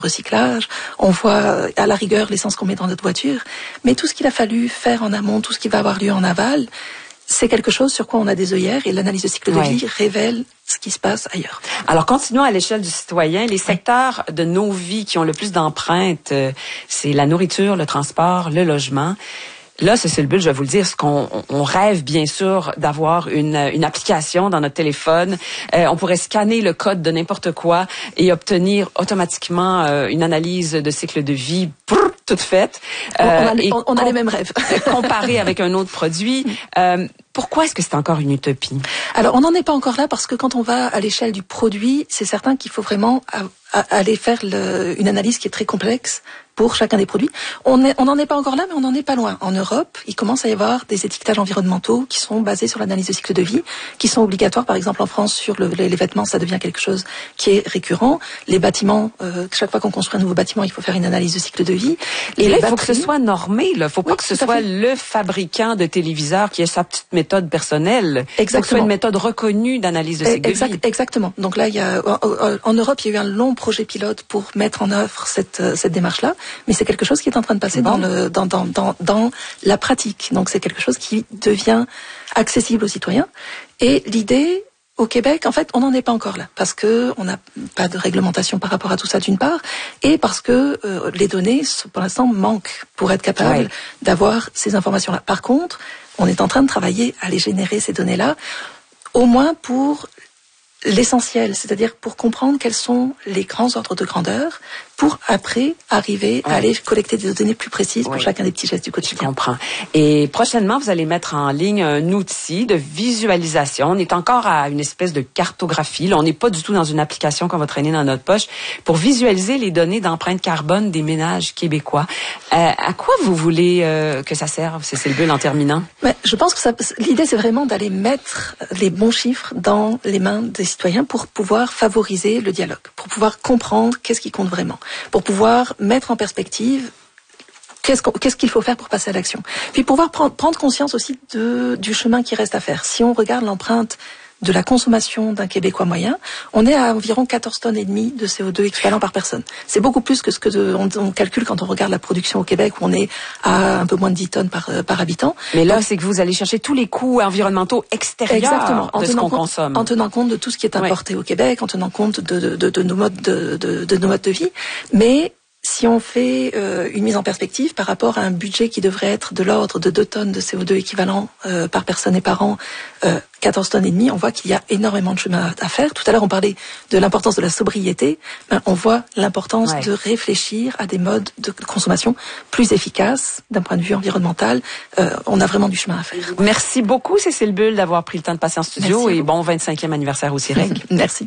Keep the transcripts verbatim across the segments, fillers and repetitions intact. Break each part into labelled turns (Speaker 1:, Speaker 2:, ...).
Speaker 1: recyclage, on voit à la rigueur l'essence qu'on met dans notre voiture, mais tout ce qu'il a fallu faire en amont, tout ce qui va avoir lieu en aval, c'est quelque chose sur quoi on a des œillères et l'analyse de cycle de
Speaker 2: ouais.
Speaker 1: vie révèle ce qui se passe ailleurs.
Speaker 2: Alors, continuons à l'échelle du citoyen. Les secteurs de nos vies qui ont le plus d'empreintes, euh, c'est la nourriture, le transport, le logement. Là, c'est le but, je vais vous le dire, ce qu'on on rêve bien sûr d'avoir une, une application dans notre téléphone. Euh, on pourrait scanner le code de n'importe quoi et obtenir automatiquement euh, une analyse de cycle de vie brrr, toute faite.
Speaker 1: Euh, on a,
Speaker 2: et
Speaker 1: on, on a les mêmes rêves.
Speaker 2: Comparé avec un autre produit. Euh, pourquoi est-ce que c'est encore une utopie?
Speaker 1: Alors, on n'en est pas encore là parce que quand on va à l'échelle du produit, c'est certain qu'il faut vraiment à, à, aller faire le, une analyse qui est très complexe pour chacun des produits. On n'en est pas encore là, mais on n'en est pas loin. En Europe, il commence à y avoir des étiquetages environnementaux qui sont basés sur l'analyse de cycle de vie, qui sont obligatoires. Par exemple, en France, sur le, les, les vêtements, ça devient quelque chose qui est récurrent. Les bâtiments, euh, chaque fois qu'on construit un nouveau bâtiment, il faut faire une analyse de cycle de vie.
Speaker 2: Et là, il faut que ce soit normé. Il ne faut pas
Speaker 1: oui,
Speaker 2: que ce soit le fabricant de téléviseurs qui ait sa petite méthode personnelle. Il faut que ce soit une méthode reconnue d'analyse de cycle
Speaker 1: exact,
Speaker 2: de vie.
Speaker 1: Exactement. Donc là, il y a, en, en Europe, il y a eu un long projet pilote pour mettre en œuvre cette, cette démarche-là, mais c'est quelque chose qui est en train de passer bon. dans, le, dans, dans, dans, dans la pratique. Donc c'est quelque chose qui devient accessible aux citoyens. Et l'idée, au Québec, en fait, on n'en est pas encore là, parce que on n'a pas de réglementation par rapport à tout ça d'une part, et parce que euh, les données, pour l'instant, manquent pour être capable ouais. d'avoir ces informations-là. Par contre, on est en train de travailler à les générer, ces données-là, au moins pour l'essentiel, c'est-à-dire pour comprendre quels sont les grands ordres de grandeur, pour après arriver
Speaker 2: ouais.
Speaker 1: à aller collecter des données plus précises pour
Speaker 2: ouais.
Speaker 1: chacun des petits gestes du quotidien.
Speaker 2: Je comprends. Et prochainement, vous allez mettre en ligne un outil de visualisation. On est encore à une espèce de cartographie. Là, on n'est pas du tout dans une application qu'on va traîner dans notre poche pour visualiser les données d'empreinte carbone des ménages québécois. Euh, à quoi vous voulez euh, que ça serve, Cécile Bull, en terminant?
Speaker 1: Mais je pense que ça, l'idée, c'est vraiment d'aller mettre les bons chiffres dans les mains des citoyens pour pouvoir favoriser le dialogue, pour pouvoir comprendre qu'est-ce qui compte vraiment, pour pouvoir mettre en perspective qu'est-ce, qu'on, qu'est-ce qu'il faut faire pour passer à l'action. Puis pouvoir prendre, prendre conscience aussi de, du chemin qui reste à faire. Si on regarde l'empreinte de la consommation d'un Québécois moyen, on est à environ quatorze tonnes et demie de C O deux équivalent par personne. C'est beaucoup plus que ce que de, on, on calcule quand on regarde la production au Québec, où on est à un peu moins de dix tonnes par, par habitant.
Speaker 2: Mais là, donc, c'est que vous allez chercher tous les coûts environnementaux extérieurs
Speaker 1: exactement, en
Speaker 2: de ce qu'on
Speaker 1: compte,
Speaker 2: consomme.
Speaker 1: En tenant compte de tout ce qui est importé ouais. au Québec, en tenant compte de, de, de, de nos modes de, de, de nos modes de vie. Mais si on fait euh, une mise en perspective par rapport à un budget qui devrait être de l'ordre de deux tonnes de C O deux équivalent euh, par personne et par an, euh, quatorze tonnes et demie, on voit qu'il y a énormément de chemin à faire. Tout à l'heure, on parlait de l'importance de la sobriété. Ben, on voit l'importance ouais. de réfléchir à des modes de consommation plus efficaces d'un point de vue environnemental. Euh, on a vraiment du chemin à faire.
Speaker 2: Merci beaucoup, Cécile Bull, d'avoir pris le temps de passer en studio. Merci et bon vingt-cinquième anniversaire au CIREC.
Speaker 1: Merci.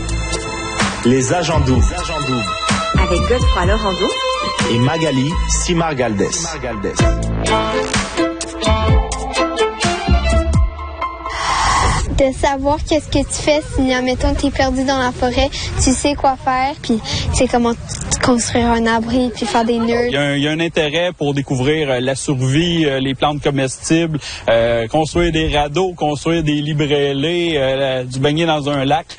Speaker 3: Les agents doubles.
Speaker 4: Avec Godefroy Lorando
Speaker 3: et Magali Simard-Galdès.
Speaker 5: De savoir qu'est-ce que tu fais si, admettons, t'es perdu dans la forêt, tu sais quoi faire, puis tu sais comment construire un abri, puis faire des nœuds.
Speaker 6: Il y a un, il y a un intérêt pour découvrir euh, la survie, euh, les plantes comestibles, euh, construire des radeaux, construire des librairies, euh, du baigner dans un lac.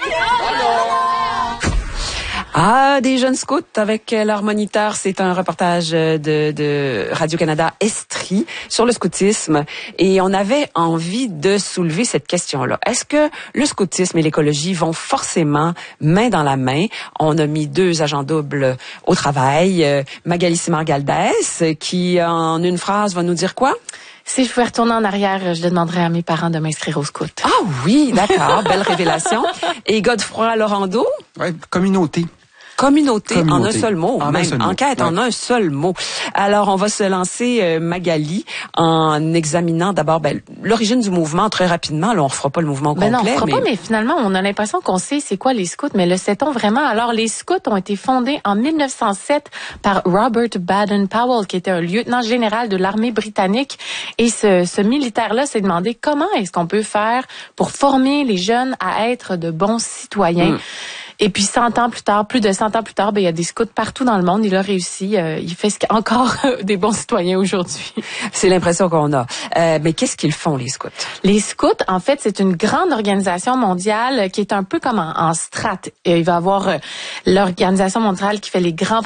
Speaker 2: Ah, des jeunes scouts avec leur moniteur. C'est un reportage de, de Radio-Canada Estrie sur le scoutisme. Et on avait envie de soulever cette question-là. Est-ce que le scoutisme et l'écologie vont forcément main dans la main? On a mis deux agents doubles au travail. Magali Simard-Galdès, qui en une phrase va nous dire quoi?
Speaker 7: Si je pouvais retourner en arrière, je demanderais à mes parents de m'inscrire au scout.
Speaker 2: Ah oui, d'accord. Belle révélation. Et Godefroy Lorando?
Speaker 8: Ouais, communauté.
Speaker 2: Communauté,
Speaker 8: Communauté,
Speaker 2: en un seul mot,
Speaker 8: en
Speaker 2: même.
Speaker 8: Seul
Speaker 2: Enquête
Speaker 8: mot.
Speaker 2: en ouais. un seul mot. Alors, on va se lancer, euh, Magali, en examinant d'abord ben, l'origine du mouvement très rapidement. Là, on ne refera pas le mouvement au
Speaker 7: ben
Speaker 2: complet.
Speaker 7: Non, on ne fera
Speaker 2: mais...
Speaker 7: pas, mais finalement, on a l'impression qu'on sait c'est quoi les scouts, mais le sait-on vraiment? Alors, les scouts ont été fondés en mille neuf cent sept par Robert Baden-Powell, qui était un lieutenant général de l'armée britannique. Et ce, ce militaire-là s'est demandé comment est-ce qu'on peut faire pour former les jeunes à être de bons citoyens. Mm. Et puis cent ans plus tard, plus de cent ans plus tard, ben il y a des scouts partout dans le monde. Il a réussi. Euh, il fait encore des bons citoyens aujourd'hui.
Speaker 2: C'est l'impression qu'on a. Euh, mais qu'est-ce qu'ils font, les scouts?
Speaker 7: Les scouts, en fait, c'est une grande organisation mondiale qui est un peu comme en, en strate. Il va y avoir euh, l'organisation mondiale qui fait les grands